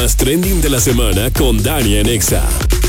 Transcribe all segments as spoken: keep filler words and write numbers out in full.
Más trending de la semana con Dani en Exa.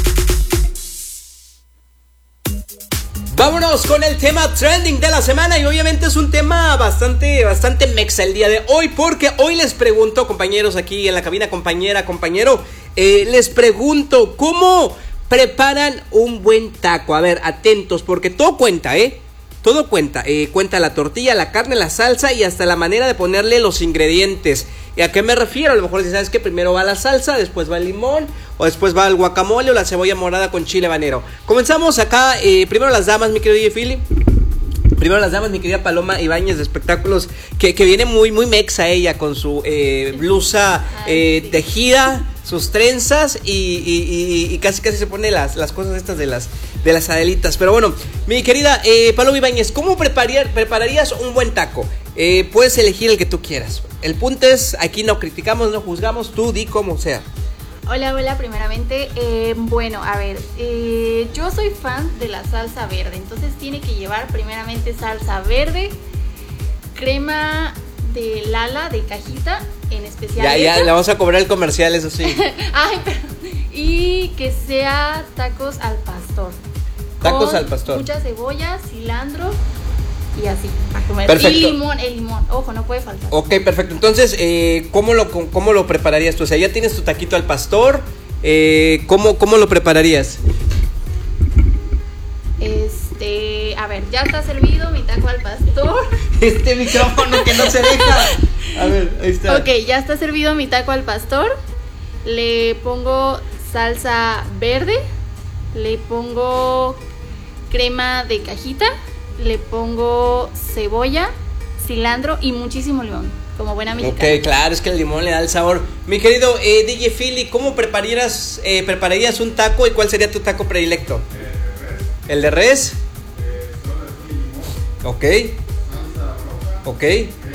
Vámonos con el tema trending de la semana y obviamente es un tema bastante, bastante mexa el día de hoy, porque hoy les pregunto, compañeros aquí en la cabina, compañera, compañero, eh, les pregunto, ¿cómo preparan un buen taco? A ver, atentos, porque todo cuenta, ¿eh? Todo cuenta, eh, cuenta la tortilla, la carne, la salsa y hasta la manera de ponerle los ingredientes. ¿Y a qué me refiero? A lo mejor si sabes que primero va la salsa, después va el limón, o después va el guacamole o la cebolla morada con chile habanero. Comenzamos acá, eh, primero las damas, mi querido Philly. Primero las damas, mi querida Paloma Ibáñez de Espectáculos, que, que viene muy, muy mexa ella con su eh, blusa eh, tejida, sus trenzas y, y, y, y casi casi se pone las, las cosas estas de las, de las adelitas. Pero bueno, mi querida eh, Paloma Ibáñez, ¿cómo prepararías, prepararías un buen taco? Eh, puedes elegir el que tú quieras. El punto es, aquí no criticamos, no juzgamos, tú di como sea. Hola, hola, primeramente, eh, bueno, a ver, eh, yo soy fan de la salsa verde, entonces tiene que llevar primeramente salsa verde, crema de Lala, de cajita, en especial. Ya, ya, le vamos a cobrar el comercial, eso sí. Ay, perdón. Y que sea tacos al pastor. Tacos al pastor. Mucha cebolla, cilantro y así, para comer. Perfecto. Y limón, el limón, ojo, no puede faltar. Ok, perfecto. Entonces, eh, ¿cómo, lo, ¿cómo lo prepararías tú? O sea, ya tienes tu taquito al pastor, eh, ¿cómo, ¿cómo lo prepararías? Este, a ver, ya está servido mi taco al pastor. Este micrófono que no se deja. A ver, ahí está. Ok, ya está servido mi taco al pastor. Le pongo salsa verde, le pongo crema de cajita, le pongo cebolla, cilantro y muchísimo limón, como buena mexicana. Ok, claro, es que el limón le da el sabor. Mi querido eh, D J Philly, ¿cómo prepararías, eh, prepararías un taco y cuál sería tu taco predilecto? ¿El de res? Ok. Ok.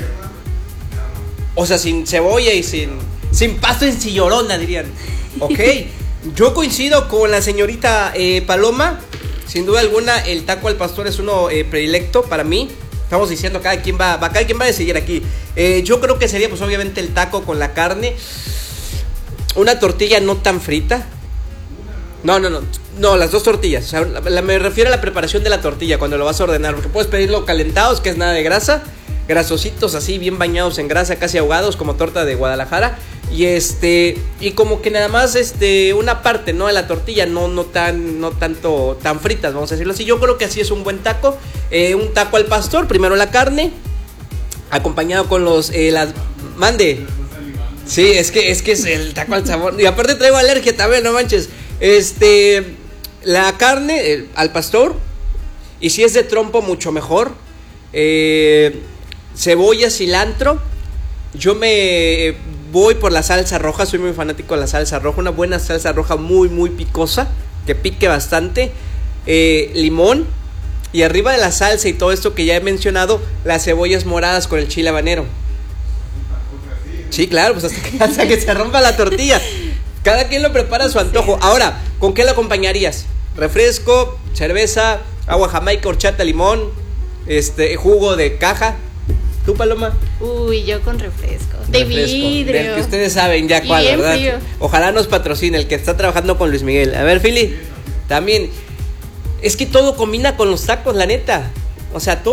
O sea, sin cebolla y sin, sin pasto en sillorona, dirían. Ok. Yo coincido con la señorita eh, Paloma. Sin duda alguna, el taco al pastor es uno eh, predilecto para mí. Estamos diciendo, cada quien va, va, cada quien va a decidir aquí. Eh, yo creo que sería, pues, obviamente, el taco con la carne. Una tortilla no tan frita. No, no, no. No, las dos tortillas. O sea, la, la, me refiero a la preparación de la tortilla cuando lo vas a ordenar. Porque puedes pedirlo calentados, que es nada de grasa. Grasositos así, bien bañados en grasa, casi ahogados, como torta de Guadalajara. Y este, y como que nada más este, una parte, ¿no? De la tortilla, no, no tan, no tanto, tan fritas, vamos a decirlo así. Yo creo que así es un buen taco. Eh, un taco al pastor, primero la carne, acompañado con los, eh, las, mande. Sí, es que, es que es el taco al sabor. Y aparte traigo alergia también, no manches. Este, la carne eh, al pastor. Y si es de trompo, mucho mejor. Eh, cebolla, cilantro. Yo me voy por la salsa roja, soy muy fanático de la salsa roja. Una buena salsa roja muy, muy picosa, que pique bastante. Eh, limón. Y arriba de la salsa y todo esto que ya he mencionado, las cebollas moradas con el chile habanero. Sí, claro, pues hasta que, hasta que se rompa la tortilla. Cada quien lo prepara a su antojo. Ahora, ¿con qué lo acompañarías? Refresco, cerveza, agua jamaica, horchata, limón, este, jugo de caja. ¿Tú, Paloma? Uy, yo con refrescos. De Refresco, vidrio. del que ustedes saben ya cuál, Bien ¿verdad? frío. Ojalá nos patrocine, el que está trabajando con Luis Miguel. A ver, Philly, también. Es que todo combina con los tacos, la neta. O sea, todo.